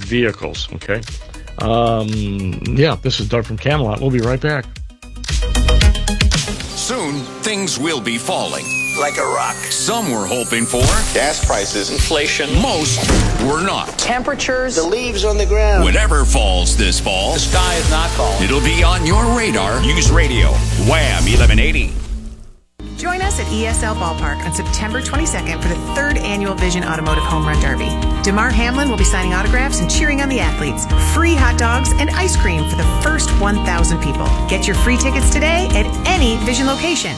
vehicles, okay? This is Doug from Camelot. We'll be right back. Soon, things will be falling. Like a rock. Some were hoping for Gas prices. Inflation. Most were not. Temperatures. The leaves on the ground. Whatever falls this fall, The sky is not falling. it'll be on your radar. News Radio, Wham 1180. Join us at ESL Ballpark on September 22nd for the 3rd Annual Vision Automotive Home Run Derby. DeMar Hamlin will be signing autographs and cheering on the athletes. Free hot dogs and ice cream for the first 1,000 people. Get your free tickets today at any Vision location.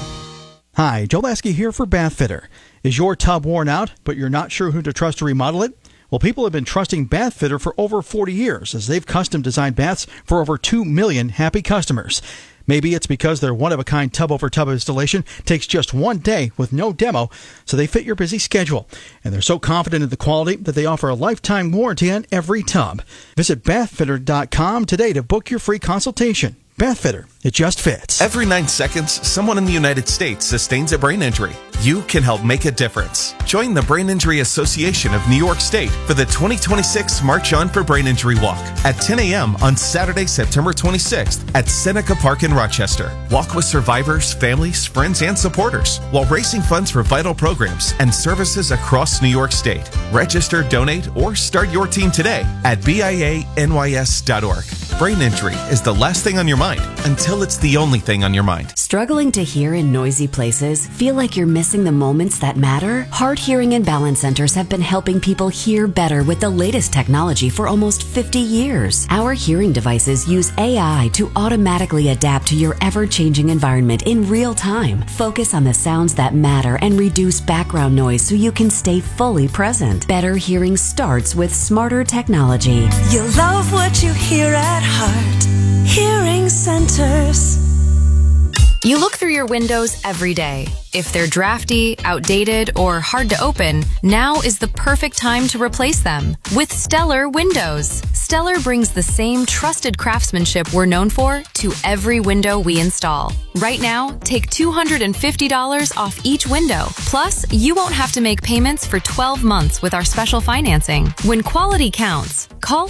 Hi, Joe Lasky here for Bath Fitter. Is your tub worn out, but you're not sure who to trust to remodel it? Well, people have been trusting Bath Fitter for over 40 years as they've custom designed baths for over 2 million happy customers. Maybe it's because their one-of-a-kind tub-over-tub installation takes just 1 day with no demo, so they fit your busy schedule. And they're so confident in the quality that they offer a lifetime warranty on every tub. Visit bathfitter.com today to book your free consultation. Bath Fitter, it just fits. Every 9 seconds, someone in the United States sustains a brain injury. You can help make a difference. Join the Brain Injury Association of New York State for the 2026 March On for Brain Injury Walk at 10 a.m. on Saturday, September 26th at Seneca Park in Rochester. Walk with survivors, families, friends, and supporters while raising funds for vital programs and services across New York State. Register, donate, or start your team today at BIANYS.org. Brain injury is the last thing on your mind until it's the only thing on your mind. Struggling to hear in noisy places? Feel like you're missing the moments that matter? Hard Hearing and Balance Centers have been helping people hear better with the latest technology for almost 50 years. Our hearing devices use AI to automatically adapt to your ever-changing environment in real time. Focus on the sounds that matter and reduce background noise so you can stay fully present. Better hearing starts with smarter technology. You'll love what you hear at Heart Hearing Centers. You look through your windows every day. If they're drafty, outdated, or hard to open, now is the perfect time to replace them with Stellar Windows. Stellar brings the same trusted craftsmanship we're known for to every window we install. Right now, take $250 off each window. Plus, you won't have to make payments for 12 months with our special financing. When quality counts, call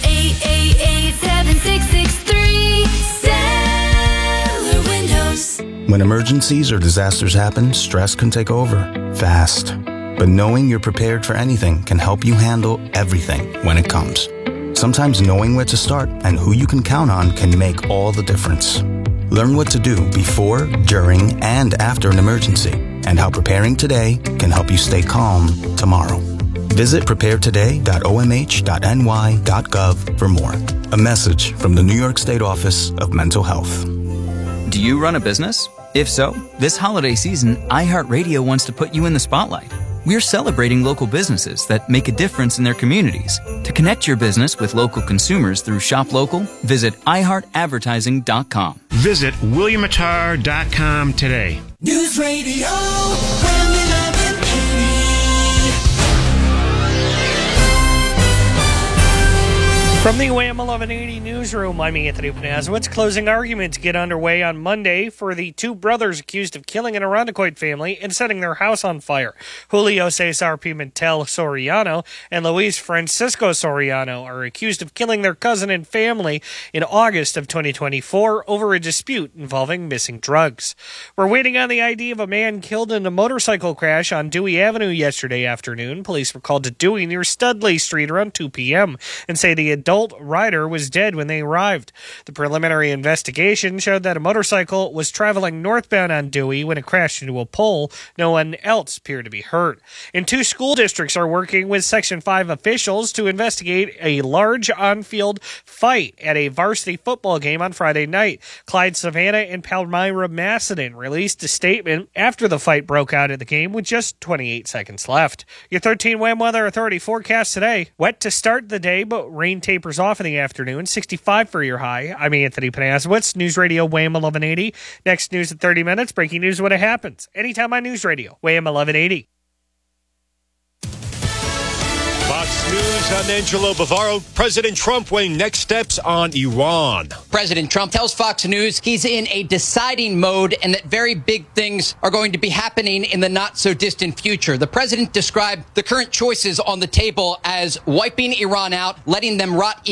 888-7663 Stellar Windows. When emergencies or disasters happen, stress can take over fast. But knowing you're prepared for anything can help you handle everything when it comes. Sometimes knowing where to start and who you can count on can make all the difference. Learn what to do before, during, and after an emergency, and how preparing today can help you stay calm tomorrow. Visit preparetoday.omh.ny.gov for more. A message from the New York State Office of Mental Health. Do you run a business? If so, this holiday season, iHeartRadio wants to put you in the spotlight. We're celebrating local businesses that make a difference in their communities. To connect your business with local consumers through Shop Local, visit iHeartAdvertising.com. Visit WilliamAttar.com today. News Radio Wham 1180. From the Wham 1180 newsroom, I'm Anthony Panazowitz. Closing arguments get underway on Monday for the two brothers accused of killing an Irondequoit family and setting their house on fire. Julio Cesar Pimentel Soriano and Luis Francisco Soriano are accused of killing their cousin and family in August of 2024 over a dispute involving missing drugs. We're waiting on the ID of a man killed in a motorcycle crash on Dewey Avenue yesterday afternoon. Police were called to Dewey near Studley Street around 2 p.m. and say the adult rider was dead when they arrived. The preliminary investigation showed that a motorcycle was traveling northbound on Dewey when it crashed into a pole. No one else appeared to be hurt. And two school districts are working with Section 5 officials to investigate a large on-field fight at a varsity football game on Friday night. Clyde Savannah and Palmyra Macedon released a statement after the fight broke out at the game with just 28 seconds left. Your 13 Wham Weather Authority forecast today. Wet to start the day, but rain tapers off in the afternoon. 65 for your high. I'm Anthony Panazowitz, News Radio Wham 1180. Next news in 30 minutes. Breaking news when it happens. Anytime on News Radio Wham 1180. Fox News, I'm Angelo Bavaro. President Trump weighing next steps on Iran. President Trump tells Fox News he's in a deciding mode and that very big things are going to be happening in the not-so-distant future. The president described the current choices on the table as wiping Iran out, letting them rot